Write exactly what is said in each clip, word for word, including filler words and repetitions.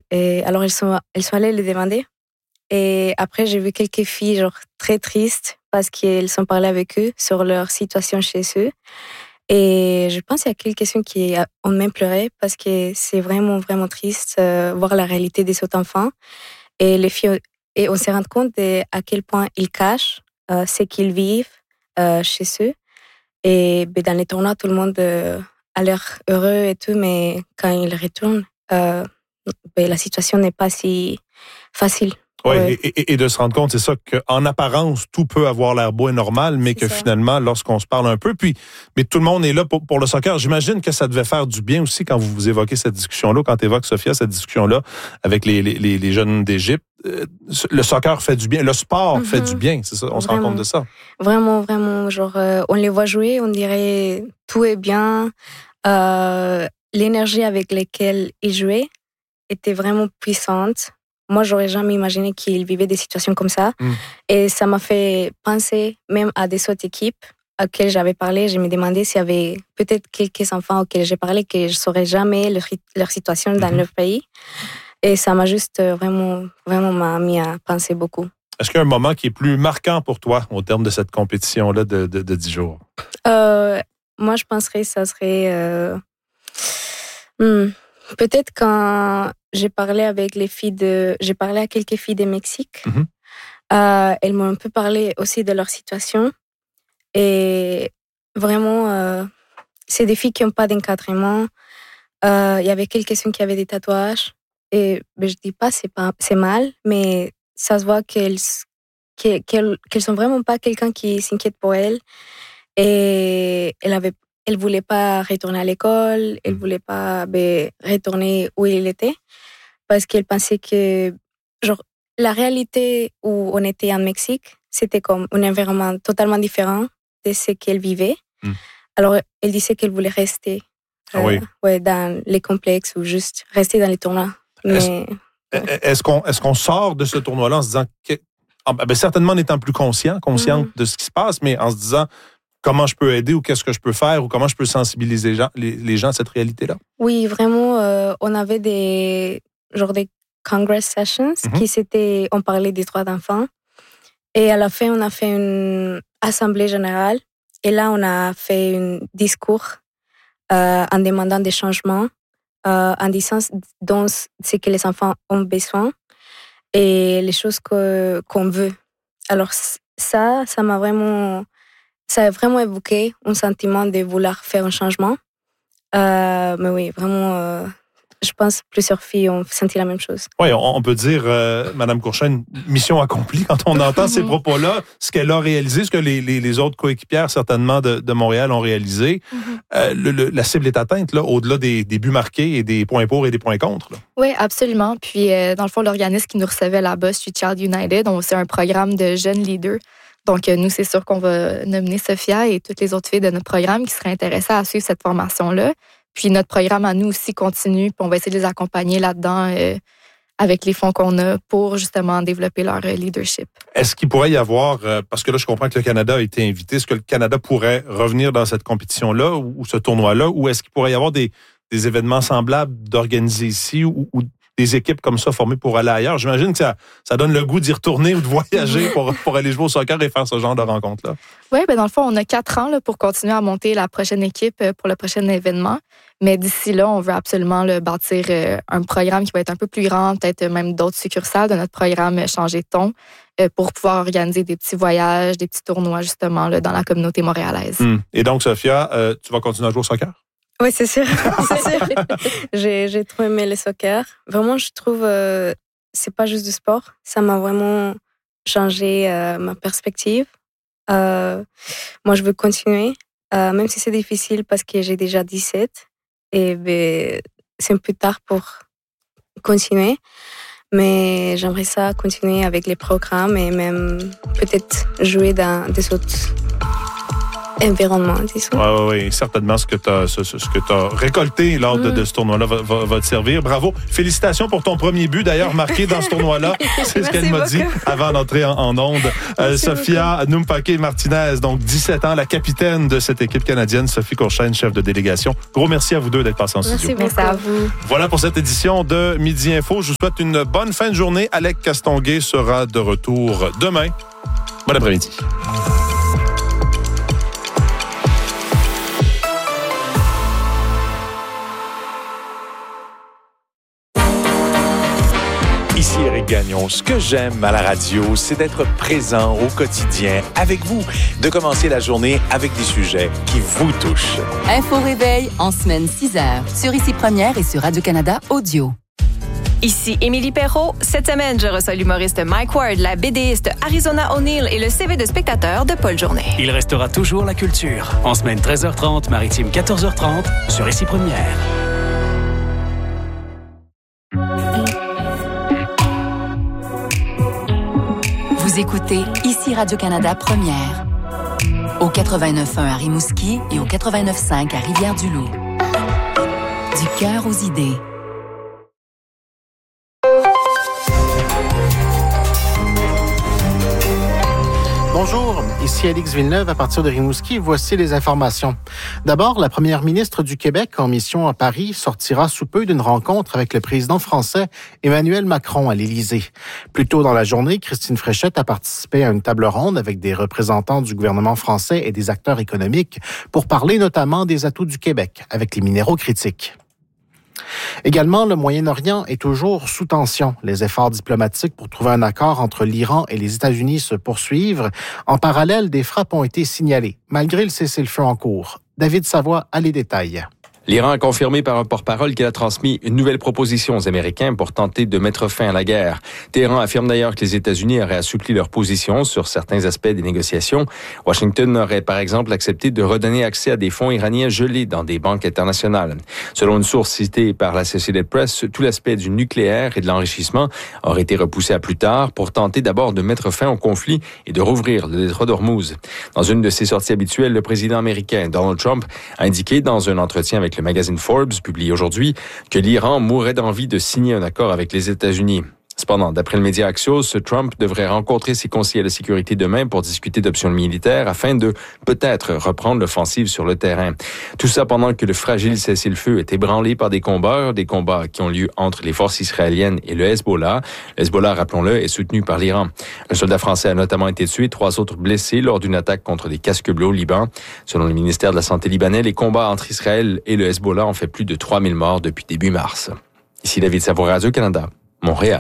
Et alors, elles sont, elles sont allées les demander. Et après, j'ai vu quelques filles genre, très tristes parce qu'elles sont parlées avec eux sur leur situation chez eux. Et je pense qu'il y a quelques-unes qui ont même pleuré parce que c'est vraiment, vraiment triste euh, voir la réalité des autres enfants. Et les filles, et on s'est rendu compte de à quel point ils cachent euh, ce qu'ils vivent euh, chez eux. Et ben, dans les tournois, tout le monde euh, a l'air heureux et tout, mais quand ils retournent, euh, ben, la situation n'est pas si facile. Oui, Ouais. et, et, et de se rendre compte, c'est ça, qu'en apparence, tout peut avoir l'air beau et normal, mais C'est que ça. finalement, lorsqu'on se parle un peu, puis mais tout le monde est là pour, pour le soccer. J'imagine que ça devait faire du bien aussi quand vous, vous évoquez cette discussion-là, quand tu évoques, Sophia, cette discussion-là avec les, les, les jeunes d'Égypte. Euh, le soccer fait du bien, le sport mm-hmm. fait du bien, c'est ça, on vraiment. Se rend compte de ça. Vraiment, vraiment, genre, euh, on les voit jouer, on dirait tout est bien. Euh, l'énergie avec laquelle ils jouaient était vraiment puissante. Moi, j'aurais jamais imaginé qu'ils vivaient des situations comme ça. Mm. Et ça m'a fait penser même à des autres équipes auxquelles j'avais parlé. Je me demandais s'il y avait peut-être quelques enfants auxquels j'ai parlé que je ne saurais jamais leur, leur situation dans mm-hmm. leur pays. Et ça m'a juste vraiment, vraiment m'a mis à penser beaucoup. Est-ce qu'il y a un moment qui est plus marquant pour toi au terme de cette compétition-là de, de, de dix jours? Euh, moi, je penserais que ça serait... Euh, hmm, peut-être quand j'ai parlé avec les filles de... J'ai parlé à quelques filles du Mexique. Mm-hmm. Euh, elles m'ont un peu parlé aussi de leur situation. Et vraiment, euh, c'est des filles qui n'ont pas d'encadrement. Euh, il y avait quelques-unes qui avaient des tatouages. Et ben, je ne dis pas que c'est, pas, c'est mal, mais ça se voit qu'elles qu'elles, qu'elles, qu'elles sont vraiment pas quelqu'un qui s'inquiète pour elles. Et elles avaient Elle ne voulait pas retourner à l'école, elle ne voulait pas ben, retourner où elle était, parce qu'elle pensait que genre, la réalité où on était en Mexique, c'était comme un environnement totalement différent de ce qu'elle vivait. Mm. Alors, elle disait qu'elle voulait rester ah oui. euh, ouais, dans les complexes ou juste rester dans les tournois. Mais, est-ce, ouais. est-ce, qu'on, est-ce qu'on sort de ce tournoi-là en se disant, que, ben, certainement en étant plus conscient, consciente mm. de ce qui se passe, mais en se disant, comment je peux aider ou qu'est-ce que je peux faire ou comment je peux sensibiliser les gens, les, les gens à cette réalité-là? Oui, vraiment, euh, on avait des, genre des Congress Sessions mm-hmm. qui c'était, on parlait des droits d'enfants. Et à la fin, on a fait une assemblée générale. Et là, on a fait un discours euh, en demandant des changements, euh, en disant dont ce que les enfants ont besoin et les choses que, qu'on veut. Alors ça, ça m'a vraiment... Ça a vraiment évoqué un sentiment de vouloir faire un changement. Euh, mais oui, vraiment, euh, je pense que plusieurs filles ont senti la même chose. Oui, on, on peut dire, euh, Mme Courchaine, mission accomplie quand on entend ces propos-là, ce qu'elle a réalisé, ce que les, les, les autres coéquipières, certainement, de, de Montréal ont réalisé. Mm-hmm. Euh, le, le, la cible est atteinte, là, au-delà des, des buts marqués et des points pour et des points contre. Là. Oui, absolument. Puis, euh, dans le fond, l'organisme qui nous recevait là-bas, Street Child United, c'est un programme de jeunes leaders. Donc, nous, c'est sûr qu'on va nominer Sophia et toutes les autres filles de notre programme qui seraient intéressées à suivre cette formation-là. Puis, notre programme à nous aussi continue, puis on va essayer de les accompagner là-dedans euh, avec les fonds qu'on a pour justement développer leur leadership. Est-ce qu'il pourrait y avoir, euh, parce que là, je comprends que le Canada a été invité, est-ce que le Canada pourrait revenir dans cette compétition-là ou, ou ce tournoi-là, ou est-ce qu'il pourrait y avoir des, des événements semblables d'organiser ici ou, ou des équipes comme ça formées pour aller ailleurs? J'imagine que ça, ça donne le goût d'y retourner ou de voyager pour, pour aller jouer au soccer et faire ce genre de rencontre-là. Oui, ben dans le fond, on a quatre ans là, pour continuer à monter la prochaine équipe pour le prochain événement. Mais d'ici là, on veut absolument là, bâtir euh, un programme qui va être un peu plus grand, peut-être même d'autres succursales de notre programme Changer de ton, euh, pour pouvoir organiser des petits voyages, des petits tournois justement là, dans la communauté montréalaise. Hum. Et donc, Sophia, euh, tu vas continuer à jouer au soccer? Oui, c'est sûr. c'est sûr. j'ai, j'ai trop aimé le soccer. Vraiment, je trouve euh, c'est pas juste du sport. Ça m'a vraiment changé euh, ma perspective. Euh, moi, je veux continuer, euh, même si c'est difficile parce que j'ai déjà dix-sept. Et ben, c'est un peu tard pour continuer. Mais j'aimerais ça continuer avec les programmes et même peut-être jouer dans des autres environnement, disons. Oui, oui, certainement ce que tu as ce, ce que t'as récolté lors de, de ce tournoi-là va, va, va te servir. Bravo. Félicitations pour ton premier but, d'ailleurs, marqué dans ce tournoi-là. C'est ce qu'elle m'a dit avant d'entrer en, en onde. Euh, Sophia Numpake-Martinez, donc dix-sept ans, la capitaine de cette équipe canadienne, Sophie Courchaine, chef de délégation. Gros merci à vous deux d'être passés en studio. Merci, merci à vous. Voilà pour cette édition de Midi Info. Je vous souhaite une bonne fin de journée. Alec Castonguay sera de retour demain. Bon après-midi. Ici Éric Gagnon. Ce que j'aime à la radio, c'est d'être présent au quotidien avec vous, de commencer la journée avec des sujets qui vous touchent. Info Réveil en semaine six heures sur Ici Première et sur Radio-Canada Audio. Ici Émilie Perrault. Cette semaine, je reçois l'humoriste Mike Ward, la BDiste Arizona O'Neill et le C V de spectateur de Paul Journet. Il restera toujours la culture. En semaine treize heures trente, maritime quatorze heures trente sur Ici Première. Vous écoutez Ici Radio-Canada Première. Au quatre-vingt-neuf point un à Rimouski et au quatre-vingt-neuf point cinq à Rivière-du-Loup. Du cœur aux idées. Bonjour, ici Alix Villeneuve à partir de Rimouski. Voici les informations. D'abord, la première ministre du Québec en mission à Paris sortira sous peu d'une rencontre avec le président français Emmanuel Macron à l'Élysée. Plus tôt dans la journée, Christine Fréchette a participé à une table ronde avec des représentants du gouvernement français et des acteurs économiques pour parler notamment des atouts du Québec avec les minéraux critiques. Également, le Moyen-Orient est toujours sous tension. Les efforts diplomatiques pour trouver un accord entre l'Iran et les États-Unis se poursuivent. En parallèle, des frappes ont été signalées, malgré le cessez-le-feu en cours. David Savoie a les détails. L'Iran a confirmé par un porte-parole qu'il a transmis une nouvelle proposition aux Américains pour tenter de mettre fin à la guerre. Téhéran affirme d'ailleurs que les États-Unis auraient assoupli leur position sur certains aspects des négociations. Washington aurait par exemple accepté de redonner accès à des fonds iraniens gelés dans des banques internationales. Selon une source citée par l'Associated Press, tout l'aspect du nucléaire et de l'enrichissement aurait été repoussé à plus tard pour tenter d'abord de mettre fin au conflit et de rouvrir le détroit d'Ormuz. Dans une de ses sorties habituelles, le président américain Donald Trump a indiqué dans un entretien avec le magazine Forbes, publié aujourd'hui, que l'Iran mourrait d'envie de signer un accord avec les États-Unis. Cependant, d'après le média Axios, Trump devrait rencontrer ses conseillers de sécurité demain pour discuter d'options militaires afin de peut-être reprendre l'offensive sur le terrain. Tout ça pendant que le fragile cessez-le-feu est ébranlé par des combats, des combats qui ont lieu entre les forces israéliennes et le Hezbollah. Le Hezbollah, rappelons-le, est soutenu par l'Iran. Un soldat français a notamment été tué, trois autres blessés lors d'une attaque contre des casques bleus au Liban. Selon le ministère de la Santé libanais, les combats entre Israël et le Hezbollah ont fait plus de trois mille morts depuis début mars. Ici David Savoie, Radio-Canada, Montréal.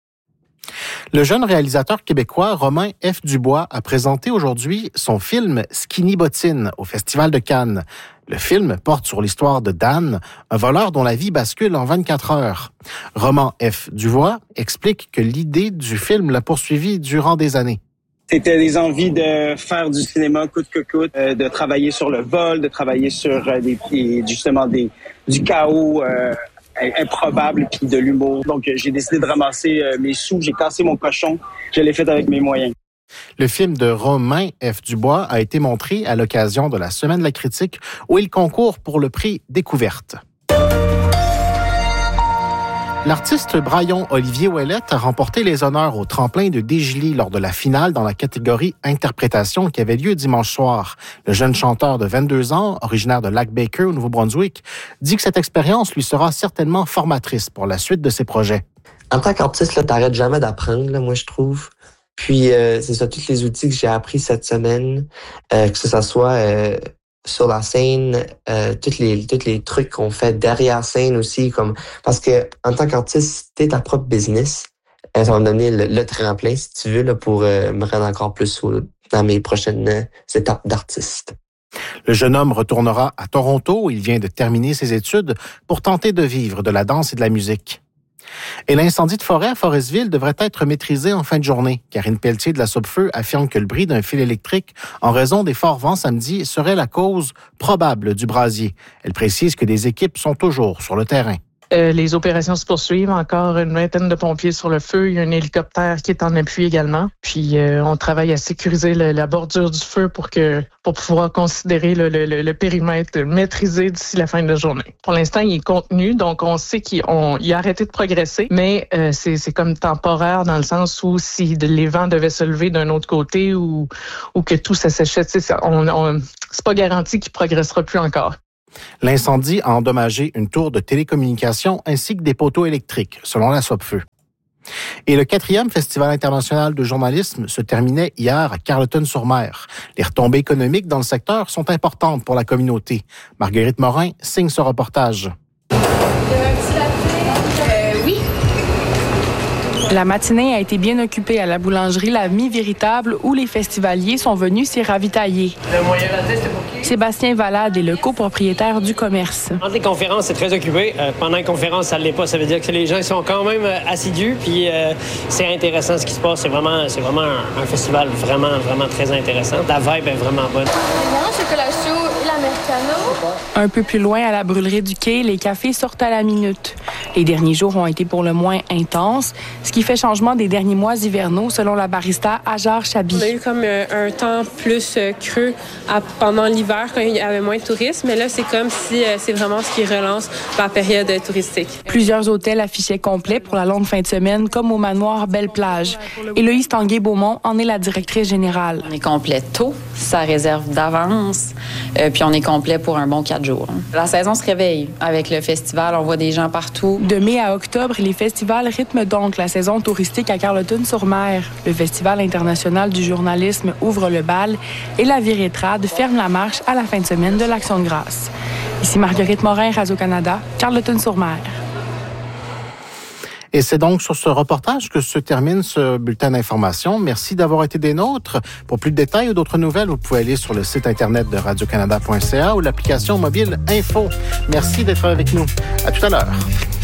Le jeune réalisateur québécois Romain F. Dubois a présenté aujourd'hui son film Skinny Bottine au Festival de Cannes. Le film porte sur l'histoire de Dan, un voleur dont la vie bascule en vingt-quatre heures. Romain F. Dubois explique que l'idée du film l'a poursuivi durant des années. C'était des envies de faire du cinéma coûte que coûte, euh, de travailler sur le vol, de travailler sur euh, des, justement des, du chaos euh, improbable puis de l'humour. Donc, j'ai décidé de ramasser euh, mes sous, j'ai cassé mon cochon, je l'ai fait avec mes moyens. Le film de Romain F. Dubois a été montré à l'occasion de la Semaine de la critique où il concourt pour le prix Découverte. L'artiste Braillon Olivier Ouellette a remporté les honneurs au tremplin de Desjolies lors de la finale dans la catégorie Interprétation qui avait lieu dimanche soir. Le jeune chanteur de vingt-deux ans, originaire de Lac-Baker au Nouveau-Brunswick, dit que cette expérience lui sera certainement formatrice pour la suite de ses projets. En tant qu'artiste, là, t'arrêtes jamais d'apprendre, là, moi je trouve. Puis euh, c'est ça, tous les outils que j'ai appris cette semaine, euh, que ce soit euh, sur la scène, euh, tous les tous les trucs qu'on fait derrière scène aussi, comme parce que en tant qu'artiste, t'es ta propre business. Euh, ça va me donner le, le tremplin, si tu veux, là, pour euh, me rendre encore plus haut dans mes prochaines euh, étapes d'artiste. Le jeune homme retournera à Toronto où il vient de terminer ses études pour tenter de vivre de la danse et de la musique. Et l'incendie de forêt à Forestville devrait être maîtrisé en fin de journée. Karine Pelletier de la Sopfeu affirme que le bris d'un fil électrique, en raison des forts vents samedi, serait la cause probable du brasier. Elle précise que des équipes sont toujours sur le terrain. Euh, les opérations se poursuivent. Encore une vingtaine de pompiers sur le feu. Il y a un hélicoptère qui est en appui également. Puis euh, on travaille à sécuriser le, la bordure du feu pour que pour pouvoir considérer le, le, le périmètre maîtrisé d'ici la fin de la journée. Pour l'instant, il est contenu, donc on sait qu'il on, il a arrêté de progresser, mais euh, c'est, c'est comme temporaire dans le sens où si les vents devaient se lever d'un autre côté ou, ou que tout s'asséchait, on, on, c'est pas garanti qu'il progressera plus encore. L'incendie a endommagé une tour de télécommunications ainsi que des poteaux électriques, selon la Sopfeu. Et le quatrième Festival international de journalisme se terminait hier à Carleton-sur-Mer. Les retombées économiques dans le secteur sont importantes pour la communauté. Marguerite Morin signe ce reportage. La matinée a été bien occupée à la boulangerie La Mie Véritable où les festivaliers sont venus s'y ravitailler. Le moyen latte, c'était pour qui? Sébastien Valade est le copropriétaire du commerce. Entre les conférences, c'est très occupé. Euh, pendant les conférences, ça ne l'est pas. Ça veut dire que les gens sont quand même euh, assidus. Puis euh, c'est intéressant ce qui se passe. C'est vraiment, c'est vraiment un, un festival vraiment, vraiment très intéressant. La vibe est vraiment bonne. Non, chocolat chaud et l'americano. Un peu plus loin, à la brûlerie du quai, les cafés sortent à la minute. Les derniers jours ont été pour le moins intenses, ce qui fait changement des derniers mois hivernaux, selon la barista Ajar Chabi. On a eu comme un, un temps plus euh, creux à, pendant l'hiver, quand il y avait moins de touristes, mais là, c'est comme si euh, c'est vraiment ce qui relance la période touristique. Plusieurs hôtels affichaient complet pour la longue fin de semaine, comme au manoir Belle-Plage. Héloïse Tanguay-Beaumont en est la directrice générale. On est complet tôt, ça réserve d'avance, euh, puis on est complet pour un bon quatre jours. La saison se réveille avec le festival, on voit des gens partout. De mai à octobre, les festivals rythment donc la saison touristique à Carleton-sur-Mer. Le Festival international du journalisme ouvre le bal et la Virétrade ferme la marche à la fin de semaine de l'Action de grâce. Ici Marguerite Morin, Radio-Canada, Carleton-sur-Mer. Et c'est donc sur ce reportage que se termine ce bulletin d'information. Merci d'avoir été des nôtres. Pour plus de détails ou d'autres nouvelles, vous pouvez aller sur le site internet de radio canada point c a ou l'application mobile Info. Merci d'être avec nous. À tout à l'heure.